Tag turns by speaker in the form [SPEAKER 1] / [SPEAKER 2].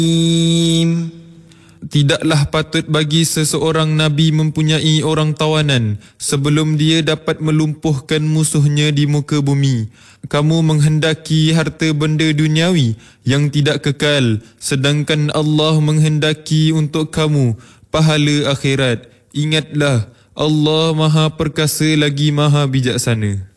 [SPEAKER 1] Tidaklah patut bagi seseorang Nabi mempunyai orang tawanan sebelum dia dapat melumpuhkan musuhnya di muka bumi. Kamu menghendaki harta benda duniawi yang tidak kekal, sedangkan Allah menghendaki untuk kamu pahala akhirat. Ingatlah, Allah Maha Perkasa lagi Maha Bijaksana.